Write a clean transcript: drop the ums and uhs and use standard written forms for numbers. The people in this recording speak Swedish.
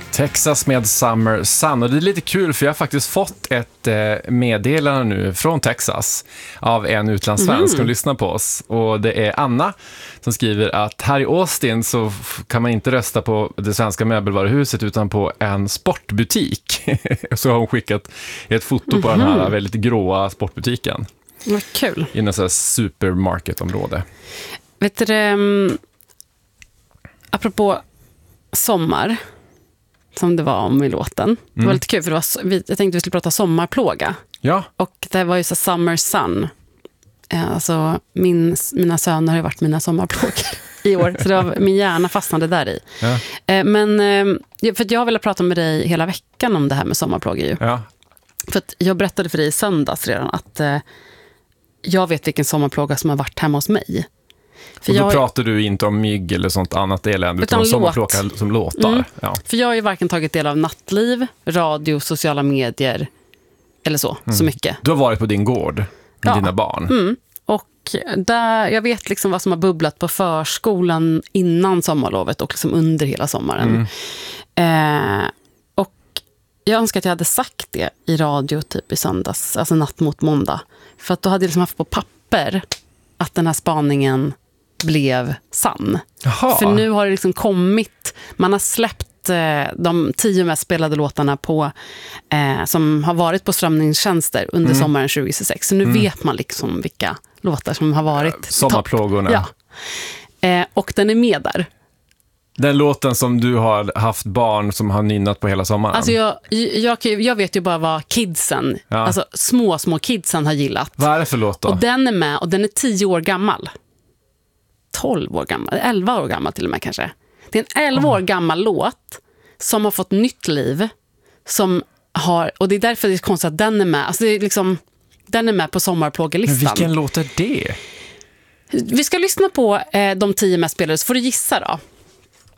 Texas med Summer Sun. Och det är lite kul för jag har faktiskt fått ett meddelande nu från Texas av en utlandssvensk som lyssnar på oss. Och det är Anna som skriver att här i Austin så kan man inte rösta på det svenska möbelvaruhuset utan på en sportbutik. Så har hon skickat ett foto på den här väldigt gråa sportbutiken. Vad kul. I en sån här supermarketområde. Vet du, apropå sommar, som det var om i låten. Det var lite kul för jag tänkte vi skulle prata sommarplåga. Ja. Och det var ju så Summer Sun. Alltså mina söner har ju varit mina sommarplågor i år. Så det var, min hjärna fastnade där i. Ja. Men för att jag ville prata med dig hela veckan om det här med sommarplågor ju. Ja. För att jag berättade för dig i söndags redan att jag vet vilken sommarplåga som har varit hemma hos mig. För och då pratar du inte om mygg eller sånt annat elände utan om sommarplåga som låtar. Ja. För jag har ju varken tagit del av nattliv, radio, sociala medier eller så mycket. Du har varit på din gård med dina barn. Och där, jag vet liksom vad som har bubblat på förskolan innan sommarlovet och liksom under hela sommaren. Och jag önskar att jag hade sagt det i radio typ i söndags, alltså natt mot måndag. För att då hade jag liksom haft på papper att den här spaningen blev sann. Jaha. För nu har det liksom kommit, man har släppt de 10 mest spelade låtarna på som har varit på strömningstjänster under sommaren 2026. Så nu vet man liksom vilka låtar som har varit sommarplågorna. Ja. Och den är med där. Den låten som du har haft barn som har nynnat på hela sommaren. Alltså jag vet ju bara vad kidsen, alltså små kidsen har gillat. Vad är det för låt då? Och den är med och den är 10 år gammal. 12 år gammal, 11 år gammal till och med kanske. Det är en 11 år gammal låt som har fått nytt liv som har, och det är därför det är konstigt att den är med. Alltså det är liksom, den är med på sommarplågelistan. Men vilken låt är det? Vi ska lyssna på de 10 mest spelade så får du gissa då.